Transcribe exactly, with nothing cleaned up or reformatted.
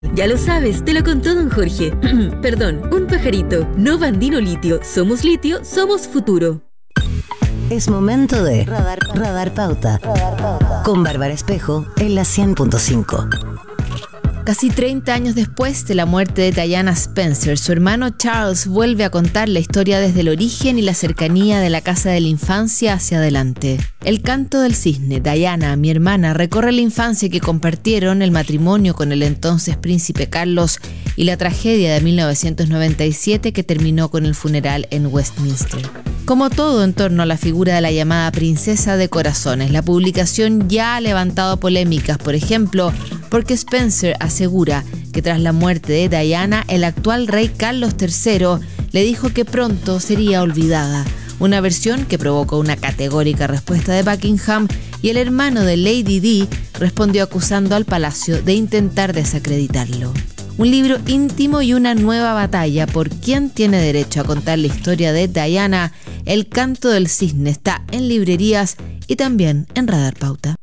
Ya lo sabes, te lo contó don Jorge. Perdón, un pajarito. No Bandino Litio. Somos litio, somos futuro. Es momento de Radar, Radar Pauta. Radar Pauta. Con Bárbara Espejo en la cien punto cinco. Casi treinta años después de la muerte de Diana Spencer, su hermano Charles vuelve a contar la historia desde el origen y la cercanía de la casa de la infancia hacia adelante. El canto del cisne, Diana, mi hermana, recorre la infancia que compartieron, el matrimonio con el entonces príncipe Carlos y la tragedia de mil novecientos noventa y siete que terminó con el funeral en Westminster. Como todo en torno a la figura de la llamada princesa de corazones, la publicación ya ha levantado polémicas, por ejemplo, porque Spencer asegura que tras la muerte de Diana, el actual rey Carlos tercero le dijo que pronto sería olvidada, una versión que provocó una categórica respuesta de Buckingham, y el hermano de Lady Di respondió acusando al palacio de intentar desacreditarlo. Un libro íntimo y una nueva batalla por quién tiene derecho a contar la historia de Diana. El canto del cisne está en librerías y también en Radar Pauta.